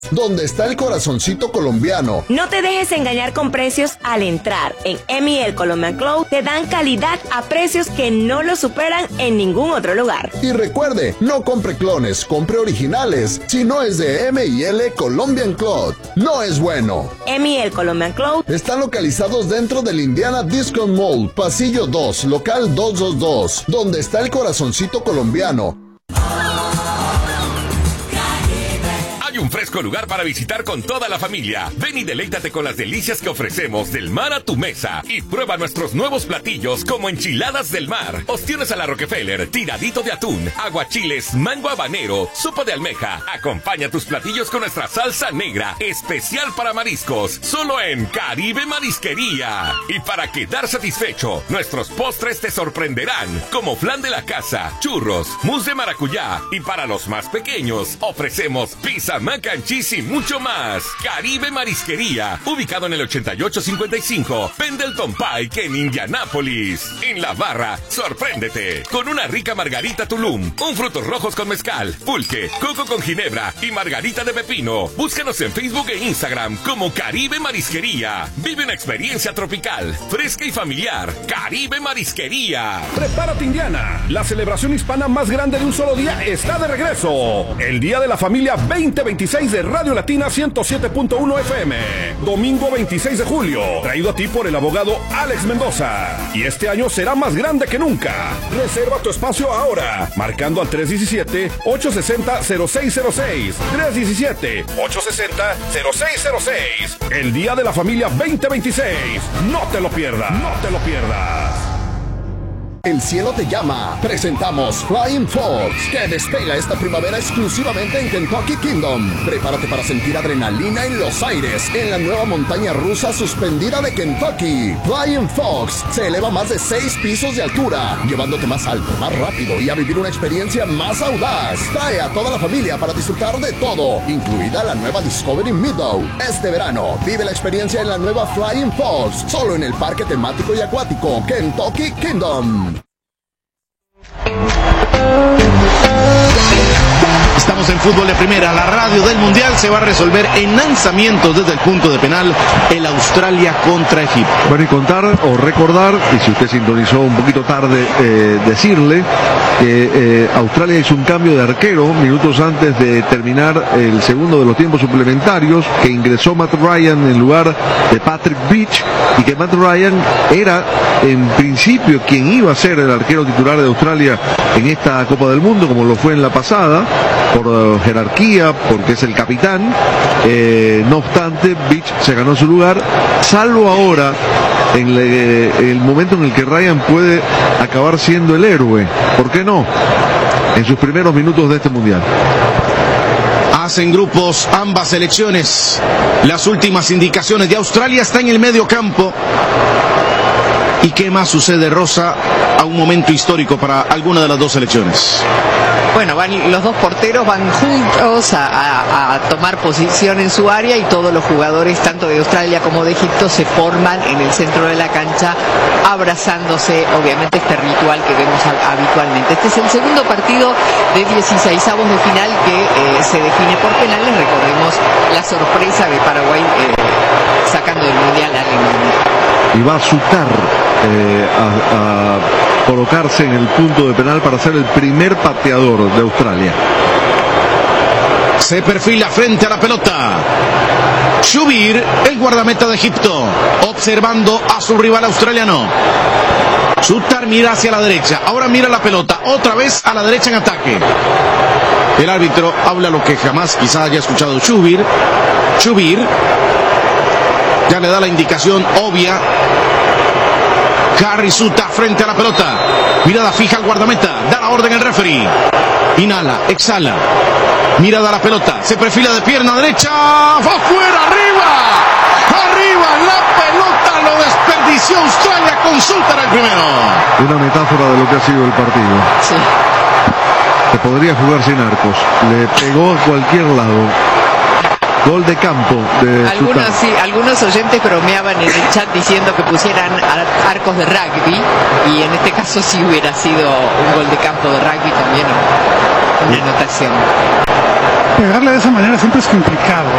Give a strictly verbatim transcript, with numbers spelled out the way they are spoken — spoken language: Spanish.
donde está el corazoncito colombiano. No te dejes engañar con precios al entrar. En M y L Colombian Cloth te dan calidad a precios que no lo superan en ningún otro lugar. Y recuerde, no compre clones, compre originales. Si no es de M y L Colombian Cloth, no es bueno. M y L Colombian Cloth están localizados dentro del Indiana Discount Mall, pasillo dos, local doscientos veintidós, donde está el corazoncito colombiano. Hay un fresco lugar para visitar con toda la familia. Ven y deleítate con las delicias que ofrecemos del mar a tu mesa. Y prueba nuestros nuevos platillos como enchiladas del mar, ostiones a la Rockefeller, tiradito de atún, aguachiles, mango habanero, sopa de almeja. Acompaña tus platillos con nuestra salsa negra, especial para mariscos, solo en Caribe Marisquería. Y para quedar satisfecho, nuestros postres te sorprenderán, como flan de la casa, churros, mousse de maracuyá. Y para los más pequeños, ofrecemos pizza, mac and cheese y mucho más. Caribe Marisquería, ubicado en el ochenta y ocho cincuenta y cinco Pendleton Pike en Indianápolis. En la barra, sorpréndete con una rica margarita Tulum, un frutos rojos con mezcal, pulque, coco con ginebra y margarita de pepino. Búscanos en Facebook e Instagram como Caribe Marisquería. Vive una experiencia tropical, fresca y familiar. Caribe Marisquería. Prepárate, Indiana. La celebración hispana más grande de un solo día está de regreso. El Día de la Familia veinte veintiséis de Radio Latina ciento siete punto uno F M. Domingo veintiséis de julio. Traído a ti por el abogado Alex Mendoza. Y este año será más grande que nunca. Reserva tu espacio ahora. Marcando al tres diecisiete, ocho sesenta, cero seis cero seis. tres diecisiete, ocho sesenta, cero seis cero seis. El Día de la Familia veinte veintiséis. No te lo pierdas. No te lo pierdas. El cielo te llama. Presentamos Flying Fox, que despega esta primavera exclusivamente en Kentucky Kingdom. Prepárate para sentir adrenalina en los aires en la nueva montaña rusa suspendida de Kentucky. Flying Fox se eleva más de seis pisos de altura, llevándote más alto, más rápido y a vivir una experiencia más audaz. Trae a toda la familia para disfrutar de todo, incluida la nueva Discovery Meadow. Este verano, vive la experiencia en la nueva Flying Fox, solo en el parque temático y acuático Kentucky Kingdom. Estamos en Fútbol de Primera, la radio del Mundial. Se va a resolver en lanzamientos desde el punto de penal el Australia contra Egipto. Bueno, y contar o recordar, y si usted sintonizó un poquito tarde, eh, decirle que eh, Australia hizo un cambio de arquero minutos antes de terminar el segundo de los tiempos suplementarios, que ingresó Matt Ryan en lugar de Patrick Beach, y que Matt Ryan era en principio quien iba a ser el arquero titular de Australia en esta Copa del Mundo, como lo fue en la pasada, por uh, jerarquía, porque es el capitán. Eh, no obstante, Beach se ganó su lugar, salvo ahora en, le, en el momento en el que Ryan puede acabar siendo el héroe. ¿Por qué no? En sus primeros minutos de este Mundial. Hacen grupos ambas selecciones. Las últimas indicaciones de Australia está en el medio campo. ¿Y qué más sucede, Rosa, a un momento histórico para alguna de las dos selecciones? Bueno, van, los dos porteros van juntos a, a, a tomar posición en su área, y todos los jugadores, tanto de Australia como de Egipto, se forman en el centro de la cancha, abrazándose. Obviamente este ritual que vemos a, habitualmente. Este es el segundo partido de dieciseisavos de final que eh, se define por penales. Recordemos la sorpresa de Paraguay eh, sacando del Mundial a Alemania. Y va a Sutar eh, a, a colocarse en el punto de penal para ser el primer pateador de Australia. Se perfila frente a la pelota. Shubir, el guardameta de Egipto, observando a su rival australiano. Sutar mira hacia la derecha, ahora mira la pelota, otra vez a la derecha en ataque. El árbitro habla lo que jamás quizás haya escuchado Shubir. Shubir ya le da la indicación obvia. Harry Suta frente a la pelota. Mirada fija al guardameta. Da la orden el referee. Inhala, exhala. Mirada a la pelota. Se perfila de pierna derecha. ¡Va fuera! ¡Arriba! ¡Arriba! La pelota lo desperdició Australia con Suta el primero. Una metáfora de lo que ha sido el partido. Sí. Se podría jugar sin arcos. Le pegó a cualquier lado. Gol de campo de algunos, sí, algunos oyentes bromeaban en el chat diciendo que pusieran ar arcos de rugby, y en este caso sí hubiera sido un gol de campo de rugby también, una anotación. pegarle de esa manera siempre es complicado.